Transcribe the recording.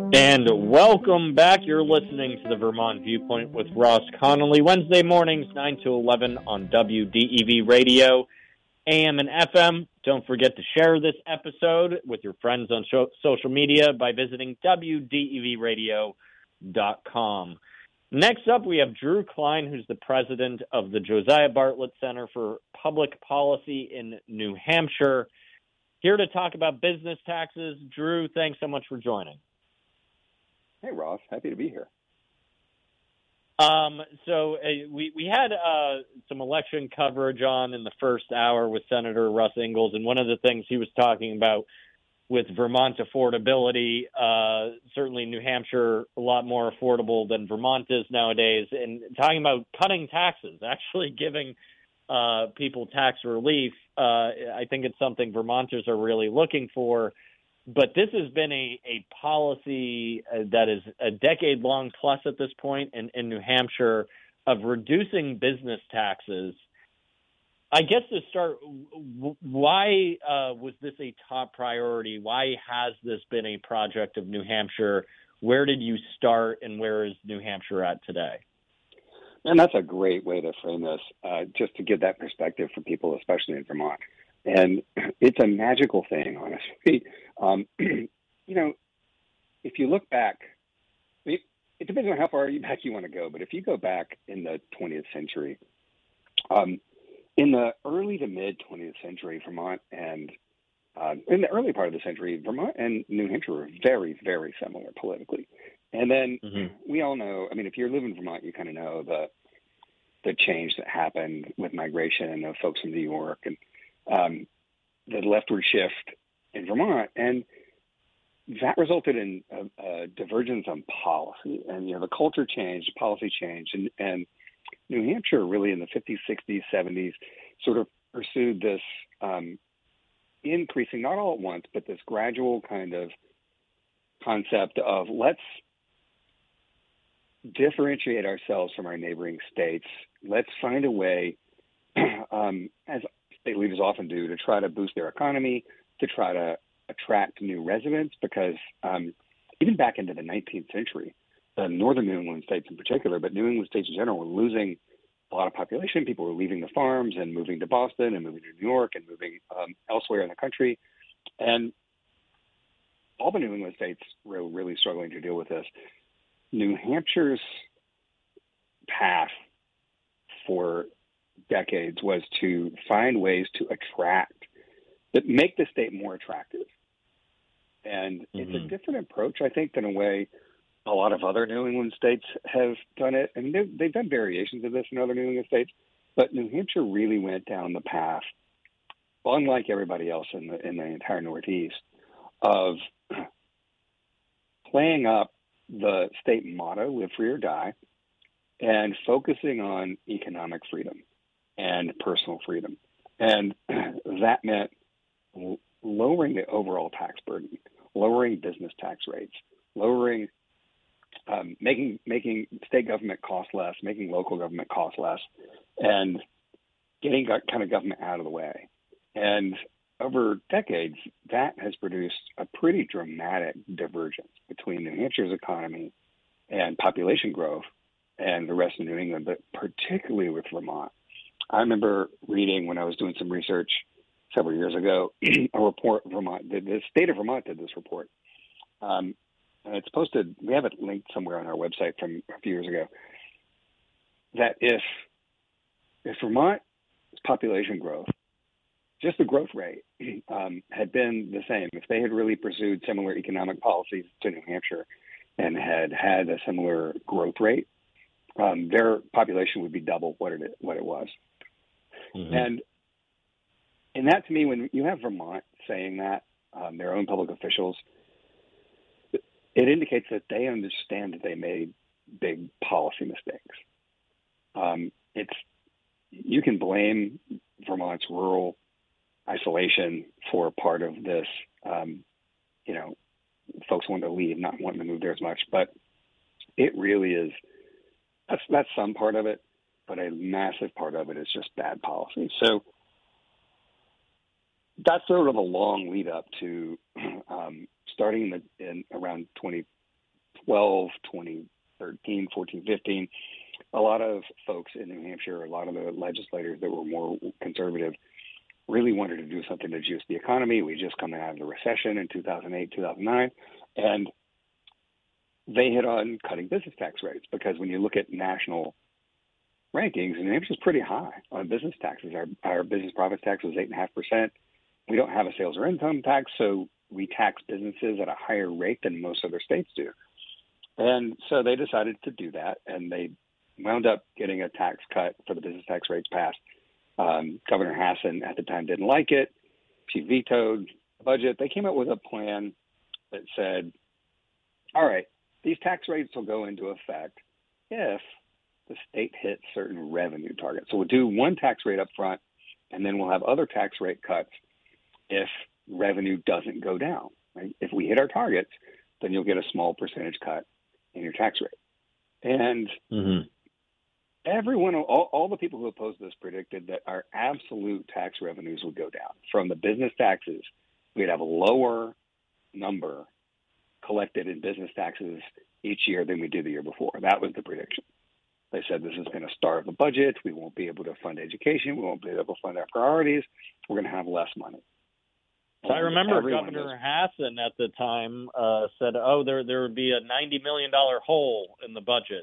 And welcome back. You're listening to the Vermont Viewpoint with Ross Connolly, Wednesday mornings, 9 to 11 on WDEV Radio, AM and FM. Don't forget to share this episode with your friends on social media by visiting WDEVradio.com. Next up, we have Drew Klein, who's the president of the Josiah Bartlett Center for Public Policy in New Hampshire. Here to talk about business taxes. Drew, thanks so much for joining. Hey, Ross. Happy to be here. We had some election coverage on in the first hour with Senator Russ Ingalls, and one of the things he was talking about with Vermont's affordability, certainly New Hampshire a lot more affordable than Vermont is nowadays, and talking about cutting taxes, actually giving people tax relief. I think it's something Vermonters are really looking for. But this has been a policy that is a decade-long plus at this point in New Hampshire of reducing business taxes. I guess to start, why was this a top priority? Why has this been a project of New Hampshire? Where did you start, and where is New Hampshire at today? And that's a great way to frame this, just to give that perspective for people, especially in Vermont. And it's a magical thing, honestly. If you look back, it depends on how far back you want to go, but if you go back in the 20th century, in the early to mid 20th century, Vermont and in the early part of the century, Vermont and New Hampshire were very, very similar politically. And then we all know, if you live in Vermont, you kind of know the change that happened with migration of folks from New York and the leftward shift in Vermont, and that resulted in a divergence on policy. And the culture changed, policy changed, and New Hampshire really in the 50s, 60s, 70s sort of pursued this increasing, not all at once, but this gradual kind of concept of let's differentiate ourselves from our neighboring states. Let's find a way, as state leaders often do, to try to boost their economy, to try to attract new residents, because even back into the 19th century, the northern New England states in particular, but New England states in general, were losing a lot of population. People were leaving the farms and moving to Boston and moving to New York and moving elsewhere in the country. And all the New England states were really struggling to deal with this. New Hampshire's path for decades was to find ways to make the state more attractive. And it's a different approach, I think, than a way a lot of other New England states have done it. And they've done variations of this in other New England states, but New Hampshire really went down the path, unlike everybody else in the entire Northeast, of playing up the state motto, live free or die, and focusing on economic freedom and personal freedom. And that meant lowering the overall tax burden, lowering business tax rates, making state government cost less, making local government cost less, and getting that kind of government out of the way. And over decades, that has produced a pretty dramatic divergence between New Hampshire's economy and population growth and the rest of New England, but particularly with Vermont. I remember reading when I was doing some research several years ago, a report the state of Vermont did this report. And it's posted, we have it linked somewhere on our website from a few years ago, that if Vermont's population growth, just the growth rate, had been the same, if they had really pursued similar economic policies to New Hampshire and had a similar growth rate, their population would be double what it was. And that, to me, when you have Vermont saying that, their own public officials, it indicates that they understand that they made big policy mistakes. You can blame Vermont's rural isolation for part of this, folks wanting to leave, not wanting to move there as much, but it really is, that's some part of it, but a massive part of it is just bad policy. So that's sort of a long lead up to starting in around 2012, 2013, 14, 15, a lot of folks in New Hampshire, a lot of the legislators that were more conservative really wanted to do something to juice the economy. We just come out of the recession in 2008, 2009, and they hit on cutting business tax rates because when you look at national rankings, New Hampshire's pretty high on business taxes. Our business profits tax was 8.5%. We don't have a sales or income tax, so we tax businesses at a higher rate than most other states do. And so they decided to do that, and they wound up getting a tax cut for the business tax rates passed. Governor Hassan at the time didn't like it. She vetoed the budget. They came up with a plan that said, all right, these tax rates will go into effect if the state hits certain revenue targets. So we'll do one tax rate up front, and then we'll have other tax rate cuts if revenue doesn't go down. Right? If we hit our targets, then you'll get a small percentage cut in your tax rate. And everyone, all the people who opposed this predicted that our absolute tax revenues would go down. From the business taxes, we'd have a lower number collected in business taxes each year than we did the year before. That was the prediction. They said this is going to starve the budget. We won't be able to fund education. We won't be able to fund our priorities. We're going to have less money. So I remember Governor Hassan at the time said, there would be a $90 million hole in the budget.